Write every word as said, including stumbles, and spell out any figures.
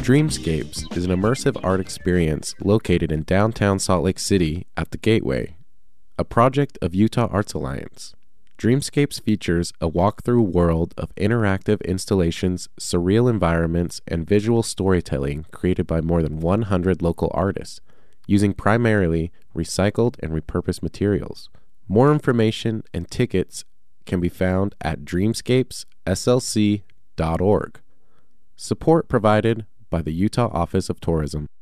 Dreamscapes is an immersive art experience located in downtown Salt Lake City at the Gateway, a project of Utah Arts Alliance. Dreamscapes features a walk-through world of interactive installations, surreal environments, and visual storytelling created by more than one hundred local artists, using primarily recycled and repurposed materials. More information and tickets can be found at dreamscapes s l c dot org. Support provided by the Utah Office of Tourism.